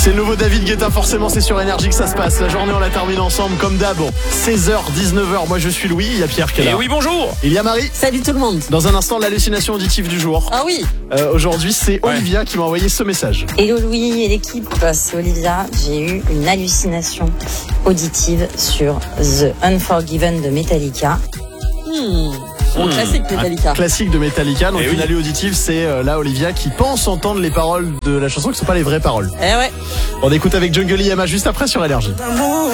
C'est le nouveau David Guetta, forcément c'est sur Énergie que ça se passe. La journée on la termine ensemble comme d'hab. 16h, 19h, moi je suis Louis, il y a Pierre qui est là. Et oui, bonjour. Il y a Marie. Salut tout le monde. Dans un instant, l'hallucination auditive du jour. Ah oui. Aujourd'hui c'est Olivia qui m'a envoyé ce message. Hello Louis et l'équipe, c'est Olivia. J'ai eu une hallucination auditive sur The Unforgiven de Metallica. Classique Metallica. Classique de Metallica, donc Eh une oui. allée auditive, c'est là Olivia qui pense entendre les paroles de la chanson qui sont pas les vraies paroles. Eh ouais. On écoute avec Jungle Yama juste après sur Énergie.